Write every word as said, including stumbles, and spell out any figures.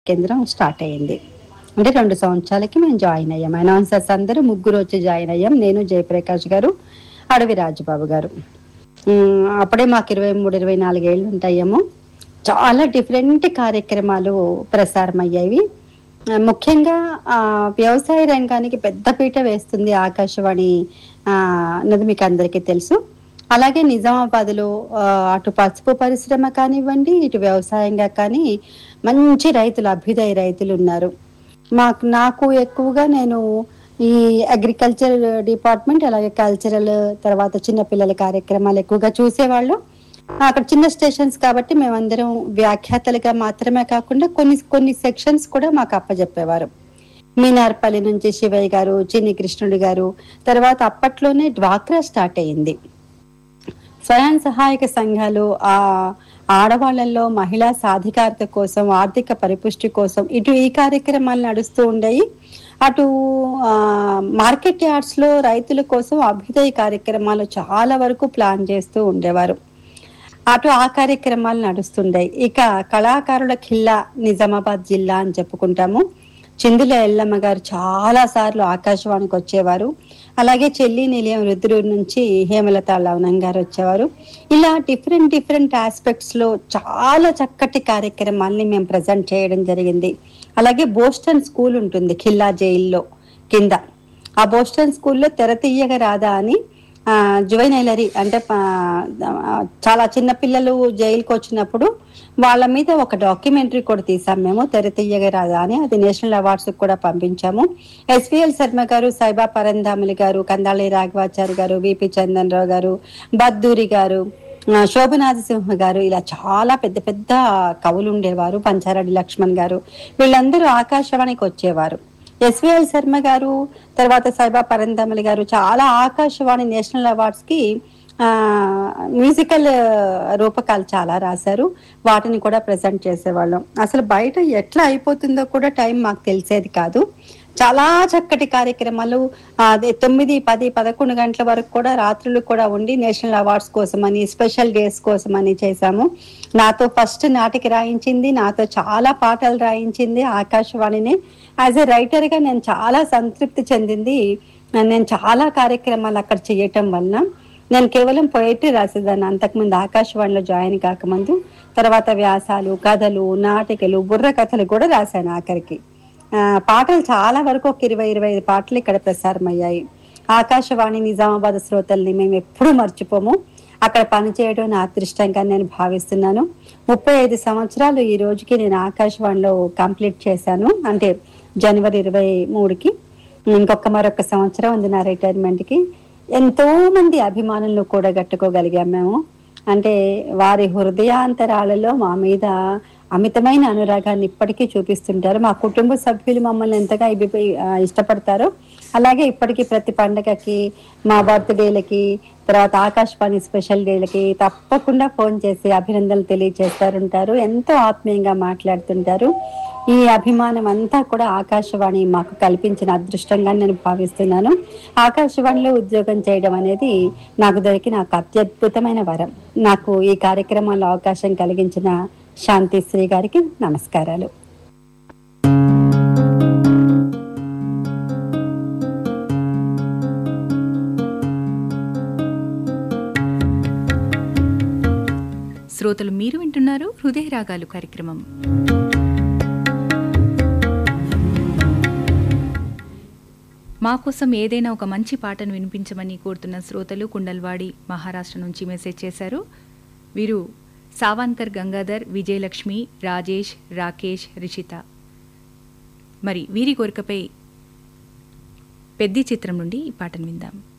కేంద్రం స్టార్ట్ అయ్యింది. అంటే రెండు సంవత్సరాలకి మేము జాయిన్ అయ్యాం. అనౌన్సర్స్ అందరూ ముగ్గురు వచ్చి జాయిన్ అయ్యాం. నేను, జయప్రకాష్ గారు, అడవి రాజబాబు గారు. హ్మ్. అప్పుడే మాకు ఇరవై మూడు, ఇరవై నాలుగు ఏళ్ళు ఉంటాయేమో. చాలా డిఫరెంట్ కార్యక్రమాలు ప్రసారమయ్యేవి. ఆహ్, ముఖ్యంగా ఆహ్, వ్యవసాయ రంగానికి పెద్దపీట వేస్తుంది ఆకాశవాణి ఆహ్, అన్నది మీకు అందరికీ తెలుసు. అలాగే నిజామాబాద్‌లో ఆహ్, అటు పసుపు పరిశ్రమ కానివ్వండి, ఇటు వ్యవసాయంగా కానీ మంచి రైతులు, అభ్యుదయ రైతులున్నారు. మాకు నాకు ఎక్కువగా నేను ఈ అగ్రికల్చర్ డిపార్ట్మెంట్, అలాగే కల్చరల్, తర్వాత చిన్న పిల్లల కార్యక్రమాలు ఎక్కువగా చూసేవాళ్ళం. అక్కడ చిన్న స్టేషన్స్ కాబట్టి మేమందరం వ్యాఖ్యాతలుగా మాత్రమే కాకుండా కొన్ని కొన్ని సెక్షన్స్ కూడా మాకు అప్పజెప్పేవారు. మీనార్పల్లి నుంచి శివయ్య గారు, చిన్ని కృష్ణుడు గారు, తర్వాత అప్పట్లోనే డ్వాక్రా స్టార్ట్ అయింది. స్వయం సహాయక సంఘాలు ఆ ఆడవాళ్లలో మహిళా సాధికారత కోసం, ఆర్థిక పరిపుష్టి కోసం ఇటు ఈ కార్యక్రమాలు నడుస్తూ ఉండేవి. అటు ఆ, మార్కెట్ యార్డ్స్ లో రైతుల కోసం అభ్యుదయ కార్యక్రమాలు చాలా వరకు ప్లాన్ చేస్తూ ఉండేవారు. అటు ఆ కార్యక్రమాలు నడుస్తుండేవి. ఇక కళాకారుల ఖిల్లా నిజామాబాద్ జిల్లా అని చెప్పుకుంటాము. చిందుల ఎల్లమ్మ గారు చాలా సార్లు ఆకాశవాణికి వచ్చేవారు. అలాగే చెల్లి నిలయం రుద్రూరు నుంచి హేమలత లవణం గారు వచ్చేవారు. ఇలా డిఫరెంట్ డిఫరెంట్ ఆస్పెక్ట్స్ లో చాలా చక్కటి కార్యక్రమాల్ని మేము ప్రజెంట్ చేయడం జరిగింది. అలాగే బోస్టన్ స్కూల్ ఉంటుంది ఖిల్లా జైల్లో కింద. ఆ బోస్టన్ స్కూల్లో తెర తీయగ రాదా అని ఆ జువైనైలరీ అంటే చాలా చిన్న పిల్లలు జైలుకి వచ్చినప్పుడు వాళ్ళ మీద ఒక డాక్యుమెంటరీ కూడా తీసాం మేము, తెర తీయగ రాదా అని. అది నేషనల్ అవార్డ్స్ కూడా పంపించాము. ఎస్విఎల్ శర్మ గారు, సైబా పరంధాములు గారు, కందాళి రాఘవాచారి గారు, విపి చందన్ రావు గారు, బద్దూరి గారు, శోభనాథ సింహ గారు, ఇలా చాలా పెద్ద పెద్ద కవులు ఉండేవారు. పంచారెడ్డి లక్ష్మణ్ గారు, వీళ్ళందరూ ఆకాశవాణికి వచ్చేవారు. ఎస్విఎల్ శర్మ గారు, తర్వాత సైబా పరంధాములు గారు చాలా ఆకాశవాణి నేషనల్ అవార్డ్స్ కి ఆ మ్యూజికల్ రూపకాలు చాలా రాశారు. వాటిని కూడా ప్రజెంట్ చేసేవాళ్ళం. అసలు బయట ఎట్లా అయిపోతుందో కూడా టైం మాకు తెలిసేది కాదు. చాలా చక్కటి కార్యక్రమాలు అదే తొమ్మిది పది పదకొండు గంటల వరకు కూడా రాత్రులు కూడా ఉండి నేషనల్ అవార్డ్స్ కోసమని, స్పెషల్ డేస్ కోసమని చేశాము. నాతో ఫస్ట్ నాటిక రాయించింది, నాతో చాలా పాటలు రాయించింది ఆకాశవాణిని. యాజ్ ఎ రైటర్ గా నేను చాలా సంతృప్తి చెందింది. నేను చాలా కార్యక్రమాలు అక్కడ చేయటం వలన. నేను కేవలం పోయిటరీ రాసేదాన్ని అంతకుముందు ఆకాశవాణిలో జాయిన్ కాకముందు. తర్వాత వ్యాసాలు, కథలు, నాటికలు, బుర్ర కథలు కూడా రాశాను ఆఖరికి. ఆ పాటలు చాలా వరకు ఒక ఇరవై ఇరవై ఐదు పాటలు ఇక్కడ ప్రసారం అయ్యాయి. ఆకాశవాణి నిజామాబాద్ శ్రోతల్ని మేము ఎప్పుడూ మర్చిపోము. అక్కడ పనిచేయడం నా అదృష్టంగా నేను భావిస్తున్నాను. ముప్పై ఐదు సంవత్సరాలు ఈ రోజుకి నేను ఆకాశవాణిలో కంప్లీట్ చేశాను. అంటే జనవరి ఇరవై మూడుకి ఇంకొక మరొక సంవత్సరం ఉంది నా రిటైర్మెంట్ కి. ఎంతో మంది అభిమానులను కూడా గట్టుకోగలిగాం మేము. అంటే వారి హృదయాంతరాలలో మా మీద అమితమైన అనురాగాన్ని ఇప్పటికీ చూపిస్తుంటారు. మా కుటుంబ సభ్యులు మమ్మల్ని ఎంతగా ఇష్టపడతారో అలాగే ఇప్పటికీ ప్రతి పండగకి, మా బర్త్డేలకి, తర్వాత ఆకాశవాణి స్పెషల్ డేలకి తప్పకుండా ఫోన్ చేసి అభినందనలు తెలియజేస్తారుంటారు. ఎంతో ఆత్మీయంగా మాట్లాడుతుంటారు. ఈ అభిమానం అంతా కూడా ఆకాశవాణి మాకు కల్పించిన అదృష్టంగా నేను భావిస్తున్నాను. ఆకాశవాణిలో ఉద్యోగం చేయడం అనేది నాకు దొరికిన నాకు అత్యద్భుతమైన వరం. నాకు ఈ కార్యక్రమాల్లో అవకాశం కలిగించిన శాంతిశ్రీ గారికి నమస్కారాలు. శ్రోతలు మీరు వింటున్నారు హృదయ రాగాలు కార్యక్రమం. మా కోసం ఏదైనా ఒక మంచి పాటను వినిపించమని కోరుతున్న శ్రోతలు కుండల్వాడి మహారాష్ట్ర నుంచి మెసేజ్ చేశారు. వీరు సావాన్కర్ గంగాధర్, విజయలక్ష్మి, రాజేష్, రాకేష్, రిషిత. మరి వీరి కోరికపై పెద్ది చిత్రం నుండి ఈ పాటను విందాం.